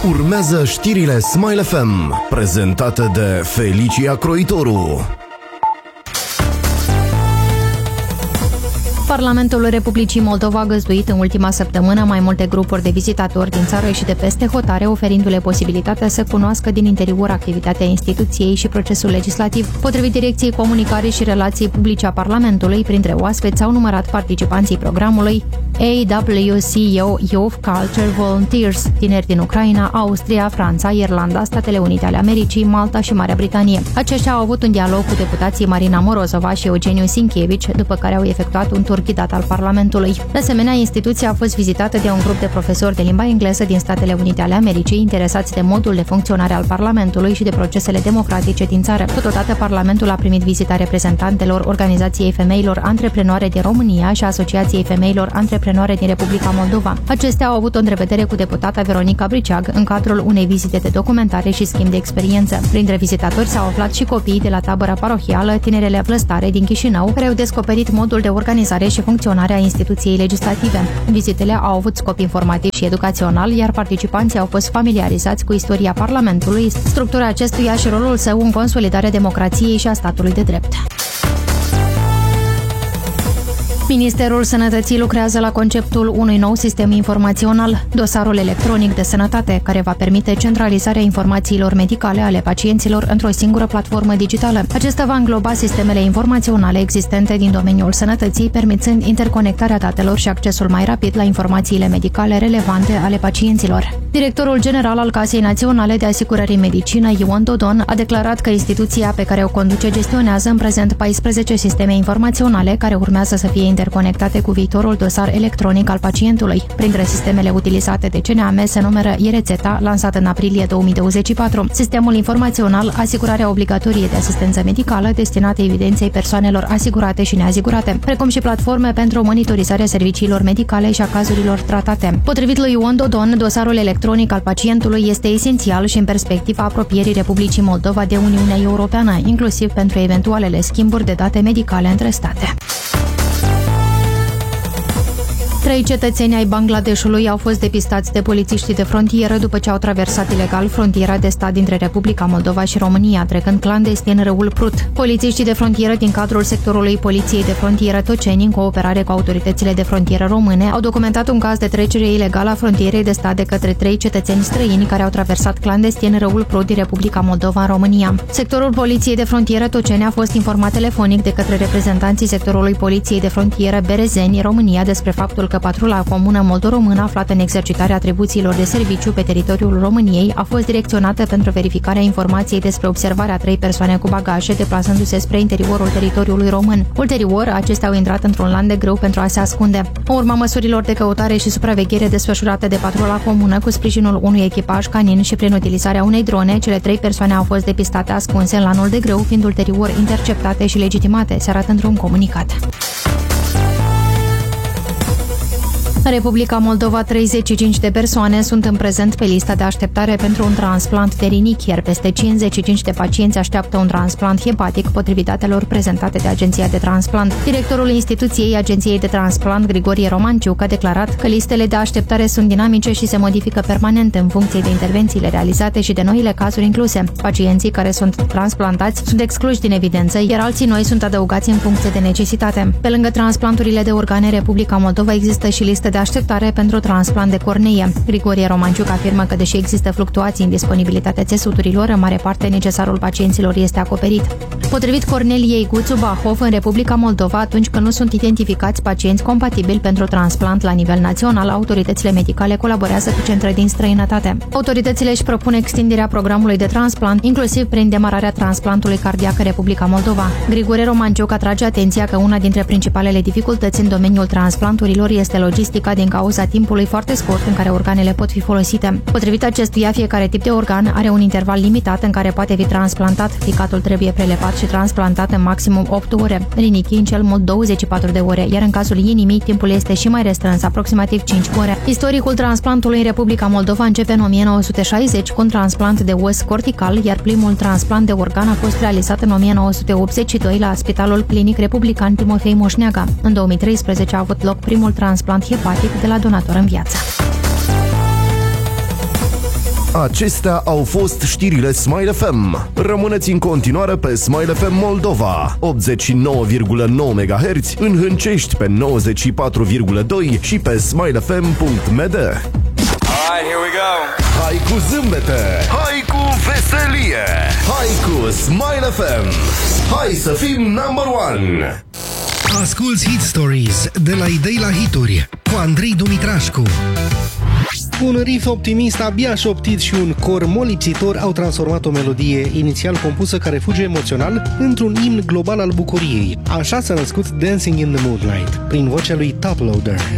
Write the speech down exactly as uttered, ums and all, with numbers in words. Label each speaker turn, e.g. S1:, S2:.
S1: Urmează știrile Smile F M, prezentate de Felicia Croitoru.
S2: Parlamentul Republicii Moldova a găzduit în ultima săptămână mai multe grupuri de vizitatori din țară și de peste hotare, oferindu-le posibilitatea să cunoască din interior activitatea instituției și procesul legislativ. Potrivit Direcției Comunicare și Relații Publice a Parlamentului, printre oaspeți s-au numărat participanții programului A W C O Youth Culture Volunteers, tineri din Ucraina, Austria, Franța, Irlanda, Statele Unite ale Americii, Malta și Marea Britanie. Aceștia au avut un dialog cu deputații Marina Morozova și Eugeniu Sinchievici, după care au efectuat un tur ghidat al Parlamentului. De asemenea, instituția a fost vizitată de un grup de profesori de limba engleză din Statele Unite ale Americii, interesați de modul de funcționare al Parlamentului și de procesele democratice din țară. Totodată, Parlamentul a primit vizita reprezentantelor Organizației Femeilor Antreprenoare din România și Asociației Femeilor Antreprenoare din Republica Moldova. Acestea au avut o întrevedere cu deputata Veronica Briceag în cadrul unei vizite de documentare și schimb de experiență. Printre vizitatori s-au aflat și copiii de la tabăra parohială Tinerele Vlăstare din Chișinău, care au descoperit modul de organizare și funcționarea instituției legislative. Vizitele au avut scop informativ și educațional, iar participanții au fost familiarizați cu istoria Parlamentului, structura acestuia și rolul său în consolidarea democrației și a statului de drept. Ministerul Sănătății lucrează la conceptul unui nou sistem informațional, dosarul electronic de sănătate, care va permite centralizarea informațiilor medicale ale pacienților într-o singură platformă digitală. Acesta va îngloba sistemele informaționale existente din domeniul sănătății, permițând interconectarea datelor și accesul mai rapid la informațiile medicale relevante ale pacienților. Directorul general al Casei Naționale de Asigurări Medicină, Ion Dodon, a declarat că instituția pe care o conduce gestionează în prezent paisprezece sisteme informaționale care urmează să fie interconectate cu viitorul dosar electronic al pacientului. Printre sistemele utilizate de C N A M se numără e-rețeta, lansat în aprilie două mii douăzeci și patru, sistemul informațional Asigurarea obligatorie de asistență medicală, destinată evidenței persoanelor asigurate și neasigurate, precum și platforme pentru monitorizarea serviciilor medicale și a cazurilor tratate. Potrivit lui Ion Dodon, dosarul electronic al pacientului este esențial și în perspectiva apropierii Republicii Moldova de Uniunea Europeană, inclusiv pentru eventualele schimburi de date medicale între state. Trei cetățeni ai Bangladeshului au fost depistați de polițiștii de frontieră după ce au traversat ilegal frontiera de stat dintre Republica Moldova și România, trecând clandestin râul Prut. Polițiștii de frontieră din cadrul sectorului Poliției de Frontieră Toceni, în cooperare cu autoritățile de frontieră române, au documentat un caz de trecere ilegală a frontierei de stat de către trei cetățeni străini care au traversat clandestin râul Prut din Republica Moldova în România. Sectorul Poliției de Frontieră Toceni a fost informat telefonic de către reprezentanții sectorului Poliției de Frontieră Berezeni, România, despre faptul că patrula comună moldo-română aflată în exercitarea atribuțiilor de serviciu pe teritoriul României a fost direcționată pentru verificarea informației despre observarea trei persoane cu bagaje deplasându-se spre interiorul teritoriului român. Ulterior, acestea au intrat într-un lan de grâu pentru a se ascunde. În urma măsurilor de căutare și supraveghere desfășurate de patrula comună cu sprijinul unui echipaj canin și prin utilizarea unei drone, cele trei persoane au fost depistate ascunse în lanul de grâu, fiind ulterior interceptate și legitimate, se arată într-un comunicat. În Republica Moldova, treizeci și cinci de persoane sunt în prezent pe lista de așteptare pentru un transplant de rinichi, iar peste cincizeci și cinci de pacienți așteaptă un transplant hepatic, potrivit datelor prezentate de Agenția de Transplant. Directorul instituției Agenției de Transplant, Grigorie Romanciuc, a declarat că listele de așteptare sunt dinamice și se modifică permanent în funcție de intervențiile realizate și de noile cazuri incluse. Pacienții care sunt transplantați sunt excluși din evidență, iar alții noi sunt adăugați în funcție de necesitate. Pe lângă transplanturile de organe, Republica Moldova există și listă de așteptare pentru transplant de cornee. Grigorie Romanciuc afirmă că, deși există fluctuații în disponibilitatea țesuturilor, în mare parte necesarul pacienților este acoperit. Potrivit Corneliei Guțu Bahov, în Republica Moldova, atunci când nu sunt identificați pacienți compatibili pentru transplant la nivel național, autoritățile medicale colaborează cu centre din străinătate. Autoritățile își propun extinderea programului de transplant, inclusiv prin demararea transplantului cardiac în Republica Moldova. Grigorie Romanciuc atrage atenția că una dintre principalele dificultăți în domeniul transplanturilor este logistica din cauza timpului foarte scurt în care organele pot fi folosite. Potrivit acestuia, fiecare tip de organ are un interval limitat în care poate fi transplantat. Ficatul trebuie prelevat și transplantat în maximum opt ore, rinichii în cel mult douăzeci și patru de ore, iar în cazul inimii timpul este și mai restrâns, aproximativ cinci ore. Istoricul transplantului în Republica Moldova începe în o mie nouă sute șaizeci cu un transplant de os cortical, iar primul transplant de organ a fost realizat în o mie nouă sute optzeci și doi la Spitalul Clinic Republican Timofei Moșneaga. În două mii treisprezece a avut loc primul transplant hepatic de la donator în viață.
S1: Acestea au fost știrile Smile F M. Rămâneți în continuare pe Smile F M Moldova, optzeci și nouă virgulă nouă MHz, în Hâncești pe nouăzeci și patru virgulă doi și pe smile f m punct m d.
S3: Alright, here we go.
S1: Hai cu zâmbete, hai cu veselie, hai cu Smile F M. Hai să fim number one.
S4: Asculți Hit Stories de la idei la hituri cu Andrei Dumitrașcu. Un riff optimist, abia șoptit și un cor molipsitor au transformat o melodie inițial compusă ca refugiu emoțional într-un imn global al bucuriei. Așa s-a născut Dancing in the Moonlight, prin vocea lui Top Loader.